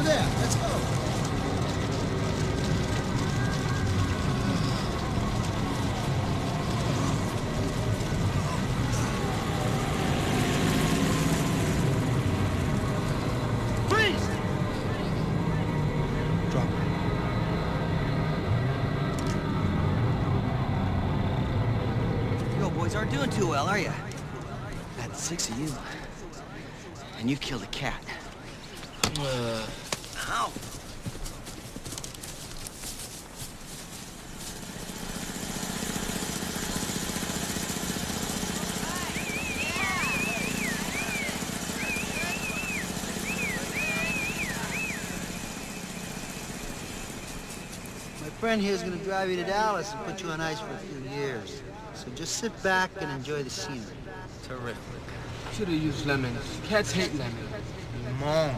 there. Let's go. Freeze! Drop. You boys aren't doing too well, are you? Had 6 of you. And you killed a cat. Ow! My friend here is going to drive you to Dallas and put you on ice for a few years. So just sit back and enjoy the scenery. Terrific. Should have used lemons. Cats hate lemons. Limon.